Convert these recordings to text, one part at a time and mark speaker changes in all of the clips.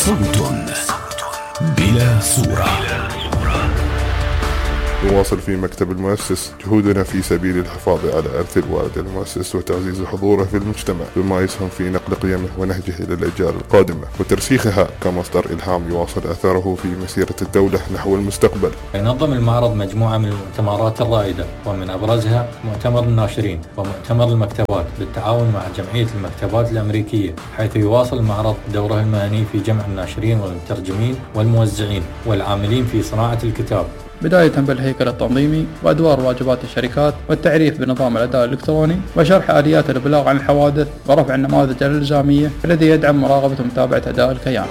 Speaker 1: صوت بلا صورة.
Speaker 2: نواصل في مكتب المؤسس جهودنا في سبيل الحفاظ على إرث الوالد المؤسس وتعزيز حضوره في المجتمع بما يسهم في نقل قيمه ونهجه إلى الأجيال القادمة وترسيخها كمصدر إلهام يواصل أثره في مسيرة الدولة نحو المستقبل.
Speaker 3: ينظم المعرض مجموعة من المؤتمرات الرائدة ومن أبرزها مؤتمر الناشرين ومؤتمر المكتبات بالتعاون مع جمعية المكتبات الأمريكية، حيث يواصل المعرض دوره المهني في جمع الناشرين والمترجمين والموزعين والعاملين في صناعة الكتاب،
Speaker 4: بداية بالهيكل التنظيمي وأدوار واجبات الشركات والتعريف بنظام الأداء الإلكتروني وشرح آليات الإبلاغ عن الحوادث ورفع النماذج الإلزامية الذي يدعم مراقبة ومتابعة أداء الكيان.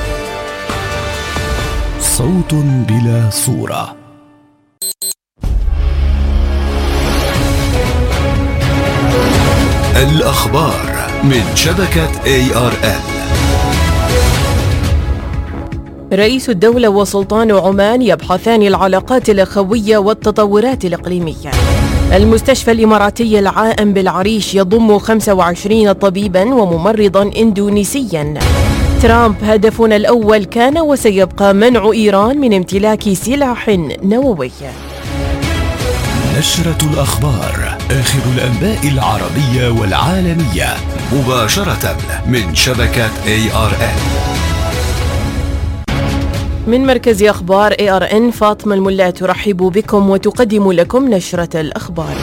Speaker 1: صوت بلا صورة. الأخبار من شبكة ARL.
Speaker 5: رئيس الدولة وسلطان عمان يبحثان العلاقات الأخوية والتطورات الإقليمية. المستشفى الإماراتي العائم بالعريش يضم 25 طبيباً وممرضاً إندونيسياً. ترامب هدفنا الأول كان وسيبقى منع إيران من امتلاك سلاح نووي.
Speaker 1: نشرة الأخبار، آخر الأنباء العربية والعالمية مباشرة من شبكة ARL.
Speaker 5: من مركز أخبار ARN فاطمة الملا ترحب بكم وتقدم لكم نشرة الأخبار.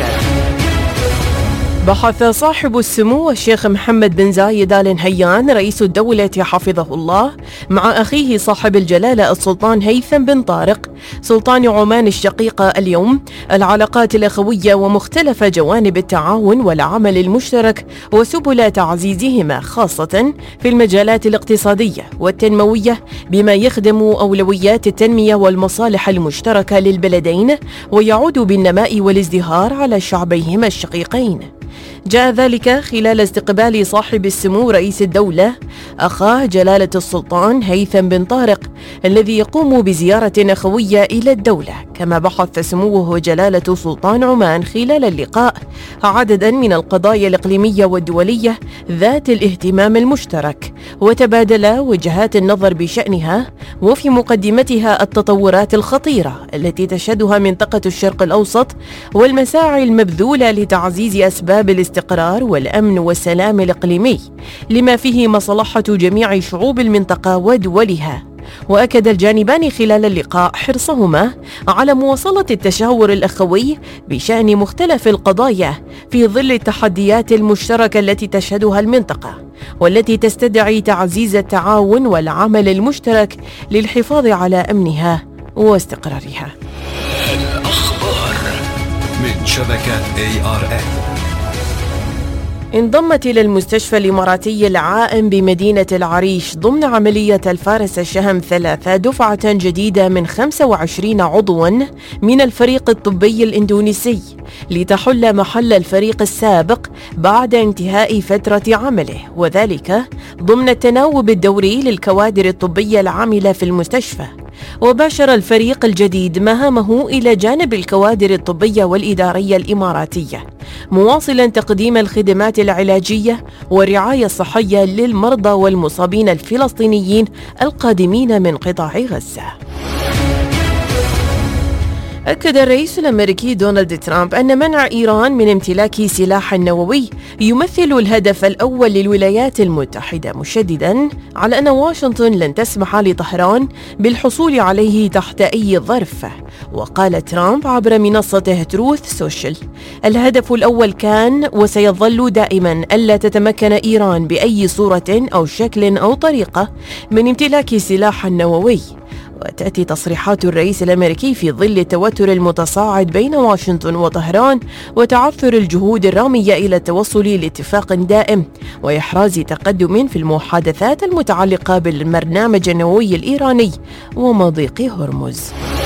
Speaker 5: بحث صاحب السمو الشيخ محمد بن زايد آل نهيان رئيس الدولة حفظه الله مع أخيه صاحب الجلالة السلطان هيثم بن طارق سلطان عمان الشقيقة اليوم العلاقات الأخوية ومختلف جوانب التعاون والعمل المشترك وسبل تعزيزهما خاصة في المجالات الاقتصادية والتنموية بما يخدم أولويات التنمية والمصالح المشتركة للبلدين ويعود بالنماء والازدهار على شعبيهما الشقيقين. جاء ذلك خلال استقبال صاحب السمو رئيس الدولة أخاه جلالة السلطان هيثم بن طارق الذي يقوم بزيارة أخوية إلى الدولة، كما بحث سموه جلالة سلطان عمان خلال اللقاء عددا من القضايا الإقليمية والدولية ذات الاهتمام المشترك وتبادل وجهات النظر بشأنها، وفي مقدمتها التطورات الخطيرة التي تشهدها منطقة الشرق الأوسط والمساعي المبذولة لتعزيز أسباب الاستقرار والأمن والسلام الإقليمي لما فيه مصلحة جميع شعوب المنطقة ودولها. وأكد الجانبان خلال اللقاء حرصهما على مواصلة التشاور الأخوي بشأن مختلف القضايا في ظل التحديات المشتركة التي تشهدها المنطقة والتي تستدعي تعزيز التعاون والعمل المشترك للحفاظ على أمنها واستقرارها.
Speaker 1: الأخبار من شبكة ARN.
Speaker 5: انضمت إلى المستشفى الإماراتي العائم بمدينة العريش ضمن عملية الفارس الشهم 3 دفعة جديدة من 25 عضوا من الفريق الطبي الإندونيسي لتحل محل الفريق السابق بعد انتهاء فترة عمله، وذلك ضمن التناوب الدوري للكوادر الطبية العاملة في المستشفى. وباشر الفريق الجديد مهامه إلى جانب الكوادر الطبية والإدارية الإماراتية، مواصلا تقديم الخدمات العلاجية والرعاية الصحية للمرضى والمصابين الفلسطينيين القادمين من قطاع غزة. أكد الرئيس الأمريكي دونالد ترامب أن منع إيران من امتلاك سلاح نووي يمثل الهدف الأول للولايات المتحدة، مشددا على أن واشنطن لن تسمح لطهران بالحصول عليه تحت أي ظرف. وقال ترامب عبر منصته تروث سوشيال: الهدف الأول كان وسيظل دائما ألا تتمكن إيران بأي صورة أو شكل أو طريقة من امتلاك سلاح نووي. وتأتي تصريحات الرئيس الأمريكي في ظل التوتر المتصاعد بين واشنطن وطهران وتعثر الجهود الرامية إلى التوصل لاتفاق دائم وإحراز تقدم في المحادثات المتعلقة بالبرنامج النووي الإيراني ومضيق هرمز.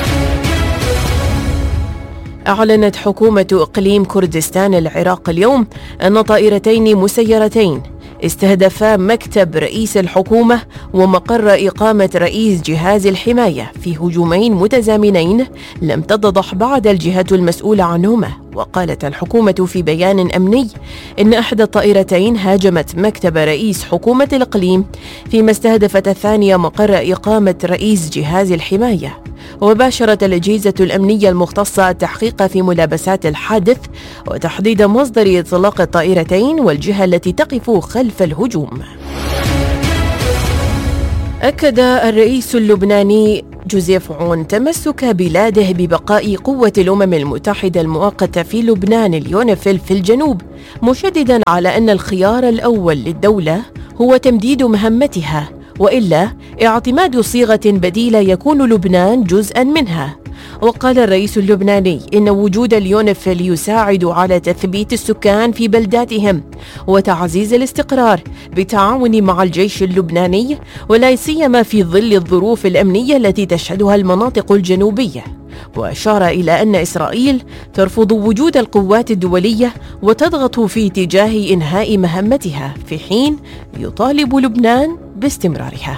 Speaker 5: أعلنت حكومة إقليم كردستان العراق اليوم أن طائرتين مسيرتين استهدفا مكتب رئيس الحكومة ومقر إقامة رئيس جهاز الحماية في هجومين متزامنين لم تتضح بعد الجهة المسؤولة عنهما. وقالت الحكومة في بيان أمني إن إحدى الطائرتين هاجمت مكتب رئيس حكومة الإقليم، فيما استهدفت الثانية مقر إقامة رئيس جهاز الحماية. وباشرت الأجهزة الأمنية المختصة التحقيق في ملابسات الحادث وتحديد مصدر إطلاق الطائرتين والجهة التي تقف خلف الهجوم. أكد الرئيس اللبناني جوزيف عون تمسك بلاده ببقاء قوة الأمم المتحدة المؤقتة في لبنان اليونيفيل في الجنوب، مشدداً على أن الخيار الأول للدولة هو تمديد مهمتها، وإلا اعتماد صيغة بديلة يكون لبنان جزءاً منها. وقال الرئيس اللبناني إن وجود اليونيفيل يساعد على تثبيت السكان في بلداتهم وتعزيز الاستقرار بالتعاون مع الجيش اللبناني، ولا سيما في ظل الظروف الأمنية التي تشهدها المناطق الجنوبية. وأشار إلى أن إسرائيل ترفض وجود القوات الدولية وتضغط في اتجاه إنهاء مهمتها، في حين يطالب لبنان باستمرارها.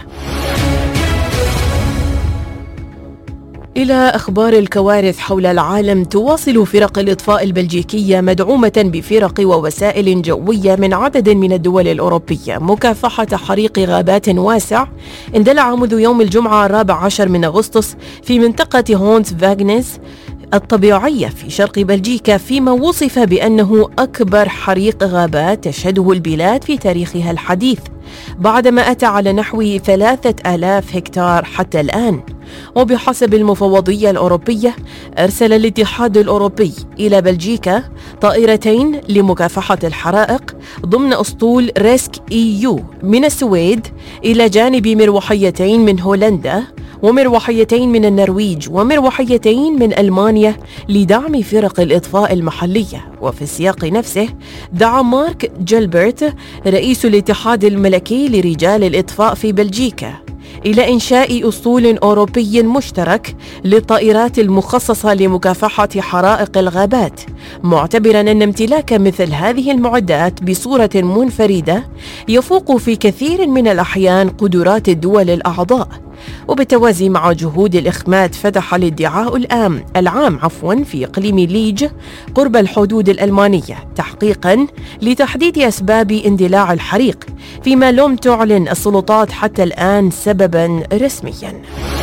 Speaker 5: إلى أخبار الكوارث حول العالم. تواصل فرق الإطفاء البلجيكية مدعومة بفرق ووسائل جوية من عدد من الدول الأوروبية مكافحة حريق غابات واسع اندلع منذ يوم الجمعة 14 من أغسطس في منطقة هونت فاغنيس الطبيعية في شرق بلجيكا، فيما وصف بأنه أكبر حريق غابات تشهده البلاد في تاريخها الحديث، بعدما أتى على نحو 3000 هكتار حتى الآن. وبحسب المفوضية الأوروبية، أرسل الاتحاد الأوروبي إلى بلجيكا طائرتين لمكافحة الحرائق ضمن أسطول ريسك EU من السويد، إلى جانب مروحيتين من هولندا ومروحيتين من النرويج ومروحيتين من ألمانيا لدعم فرق الإطفاء المحلية. وفي السياق نفسه دعا مارك جيلبرت رئيس الاتحاد الملكي لرجال الإطفاء في بلجيكا إلى إنشاء أسطول أوروبي مشترك للطائرات المخصصة لمكافحة حرائق الغابات، معتبراً أن امتلاك مثل هذه المعدات بصورة منفردة يفوق في كثير من الأحيان قدرات الدول الأعضاء. وبالتوازي مع جهود الإخماد، فتح الادعاء العام في إقليم ليج قرب الحدود الألمانية تحقيقاً لتحديد أسباب اندلاع الحريق، فيما لم تعلن السلطات حتى الآن سبباً رسمياً.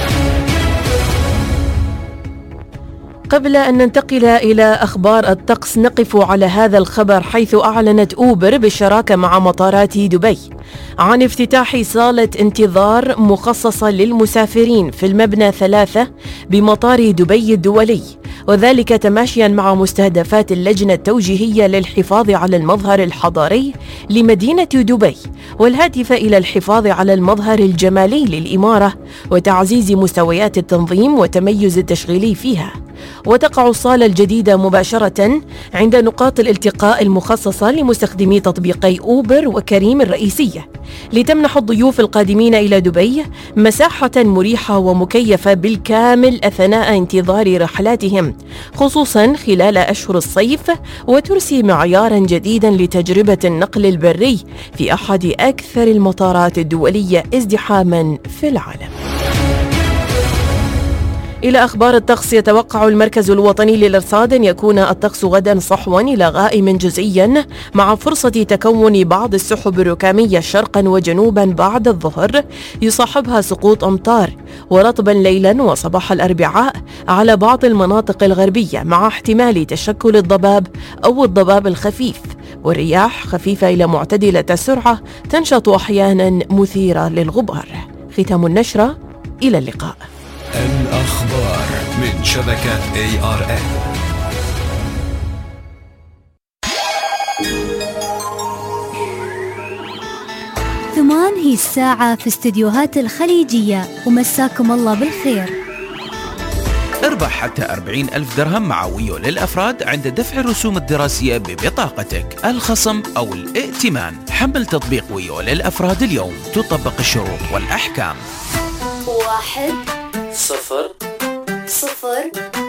Speaker 5: قبل أن ننتقل إلى أخبار الطقس، نقف على هذا الخبر، حيث أعلنت أوبر بالشراكة مع مطارات دبي عن افتتاح صالة انتظار مخصصة للمسافرين في المبنى 3 بمطار دبي الدولي، وذلك تماشيا مع مستهدفات اللجنة التوجيهية للحفاظ على المظهر الحضاري لمدينة دبي، والهادفة إلى الحفاظ على المظهر الجمالي للإمارة وتعزيز مستويات التنظيم والتميز التشغيلي فيها. وتقع الصالة الجديدة مباشرة عند نقاط الالتقاء المخصصة لمستخدمي تطبيقي أوبر وكريم الرئيسية، لتمنح الضيوف القادمين إلى دبي مساحة مريحة ومكيفة بالكامل أثناء انتظار رحلاتهم، خصوصا خلال أشهر الصيف، وترسي معيارا جديدا لتجربة النقل البري في أحد أكثر المطارات الدولية ازدحاما في العالم. إلى أخبار الطقس. يتوقع المركز الوطني للإرصاد أن يكون الطقس غدا صحوا إلى غائم جزئيا، مع فرصة تكون بعض السحب الركامية شرقا وجنوبا بعد الظهر يصاحبها سقوط أمطار، ورطبا ليلا وصباح الأربعاء على بعض المناطق الغربية، مع احتمال تشكل الضباب أو الضباب الخفيف، والرياح خفيفة إلى معتدلة السرعة تنشط أحيانا مثيرة للغبار. ختام النشرة، إلى اللقاء.
Speaker 1: الأخبار من شبكة ARN.
Speaker 6: ثمان هي الساعة في استديوهات الخليجية، ومساكم الله بالخير.
Speaker 7: اربح حتى 40,000 درهم مع ويو للأفراد عند دفع الرسوم الدراسية ببطاقتك، الخصم أو الائتمان. حمل تطبيق ويو للأفراد اليوم، تطبق الشروط والأحكام.
Speaker 6: 1 0 0